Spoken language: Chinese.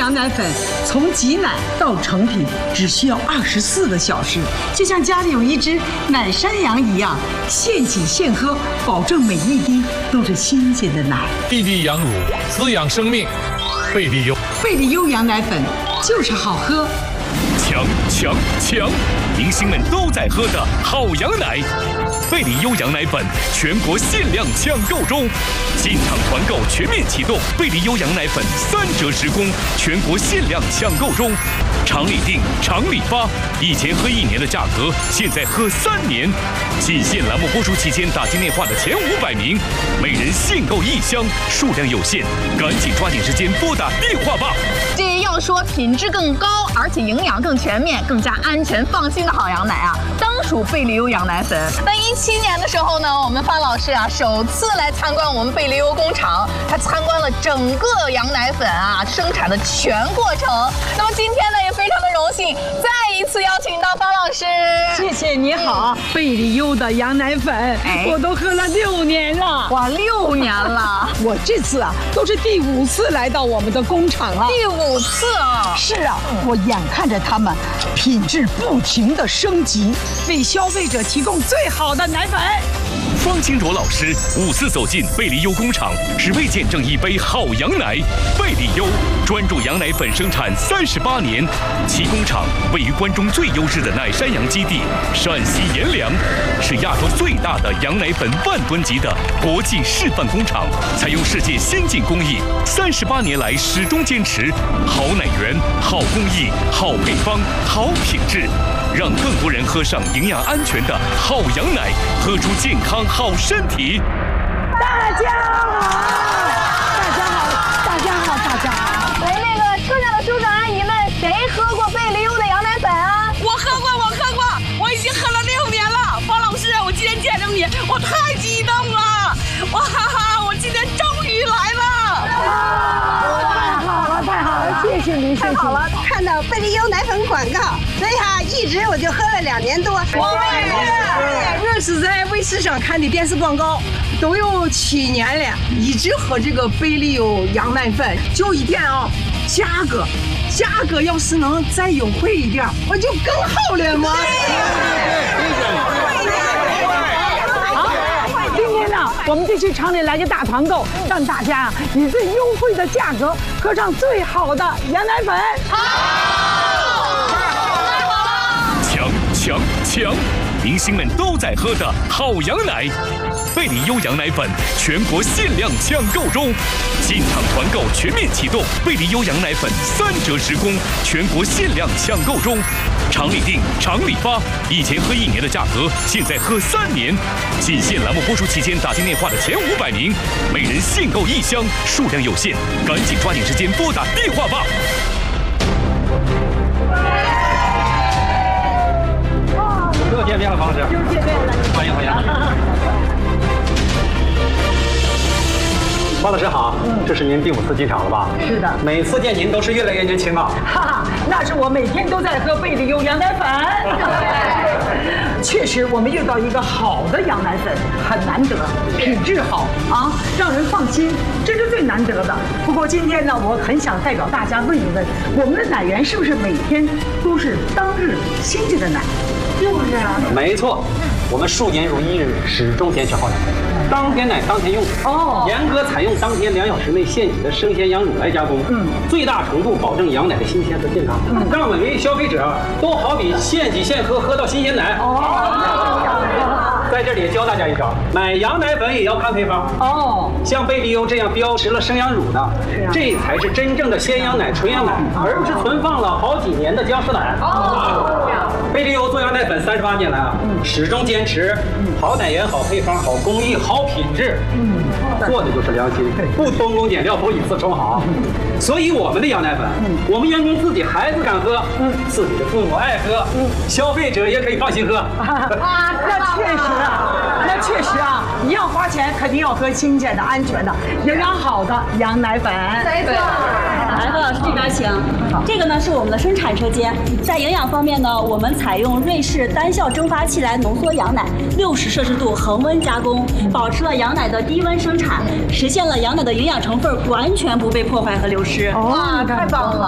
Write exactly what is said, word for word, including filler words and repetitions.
羊奶粉从挤奶到成品只需要二十四个小时，就像家里有一只奶山羊一样，现挤现喝，保证每一滴都是新鲜的奶。 滴滴羊乳滋养生命，贝利优。 贝利优羊奶粉就是好喝。 强强强！明星们都在喝的好羊奶，贝利优羊奶粉全国限量抢购中，进场团购全面启动，贝利优羊奶粉三折十供，全国限量抢购中，厂里订，厂里发，以前喝一年的价格，现在喝三年。仅限栏目播出期间打进电话的前五百名，每人限购一箱，数量有限，赶紧抓紧时间拨打电话吧。 这要说品质更高，而且营养更全面、更加安全放心的好羊奶啊，当属贝利优羊奶粉。那一七年的时候呢，我们方老师啊首次来参观我们贝利优工厂，他参观了整个羊奶粉啊生产的全过程。那么今天呢，也非常的荣幸，再一次邀请到方老师。 谢谢你好，贝利优的羊奶粉， 哎我都喝了六年了。 哇，六年了， 我这次啊都是第五次来到我们的工厂了。 第五次啊！ 是啊，我眼看着他们品质不停的升级，为消费者提供最好的奶粉。 方清卓老师五次走进贝利优工厂，只为见证一杯好羊奶。贝利优专注羊奶粉生产三十八年，其工厂位于关中最优质的奶山羊基地陕西阎良，是亚洲最大的羊奶粉万吨级的国际示范工厂，采用世界先进工艺，三十八年来始终坚持好奶源、好工艺、好配方、好品质，让更多人喝上营养安全的好羊奶，喝出健康好身体。 大家好，大家好，大家好，大家好。 来，那个车上的叔叔阿姨们，谁喝过贝利优的羊奶粉啊？ 我喝过，我喝过，我已经喝了六年了。方老师，我今天见着你，我太激动了！哇哈哈，我今天终于来了！ 太好了，太好了，谢谢您，谢谢您。 太好了，看到贝利优奶粉广告，所以哈、啊，一直我就喝了两年多。 我也是， 那是在卫视上看的电视广告，都有七年了，一直喝这个贝利优羊奶粉。就一点啊，价格，价格要是能再优惠一点，我就更好了嘛。 今天呢，我们这期厂里来个大团购，让大家以最优惠的价格喝上最好的羊奶粉。 强强强！明星们都在喝的好羊奶，贝利优羊奶粉全国限量抢购中，进场团购全面启动，贝利优羊奶粉三折十供，全国限量抢购中，厂里订，厂里发，以前喝一年的价格，现在喝三年。仅限栏目播出期间打进电话的前五百名，每人限购一箱，数量有限，赶紧抓紧时间拨打电话吧。 又见面了，方老师。 又见面了， 欢迎欢迎。方老师好，这是您第五次进场了吧？ 是的， 每次见您都是越来越年轻啊。 哈哈，那是我每天都在喝贝利优羊奶粉。确实，我们遇到一个好的羊奶粉很难得，品质好啊，让人放心，这是最难得的。不过今天呢，我很想代表大家问一问，我们的奶源是不是每天都是当日新鲜的奶？就是啊。 没错，我们数年如一日，始终坚持好奶，当天奶当天用。 哦， 严格采用当天两小时内现挤的生鲜羊乳来加工，嗯，最大程度保证羊奶的新鲜和健康，嗯，让每位消费者都好比现挤现喝，喝到新鲜奶。哦，在这里教大家一招，买羊奶粉也要看配方。哦，像贝利优这样标识了生羊乳的，这才是真正的鲜羊奶、纯羊奶，而不是存放了好几年的僵尸奶。哦，贝利优做羊奶粉三十八年来啊，始终坚持好奶源、好配方、好工艺、好品质。嗯，做的就是良心，不偷工减料，不以次充好。所以我们的羊奶粉，我们员工自己孩子敢喝，自己的父母爱喝，消费者也可以放心喝。 啊，那确实啊，那确实啊，你要花钱，肯定要喝新鲜的、安全的、营养好的羊奶粉。 没错。 来，何老师这边请。这个呢是我们的生产车间，在营养方面呢，我们采用瑞士单效蒸发器来浓缩羊奶，六十摄氏度恒温加工，保持了羊奶的低温生产，实现了羊奶的营养成分完全不被破坏和流失。 哇，太棒了！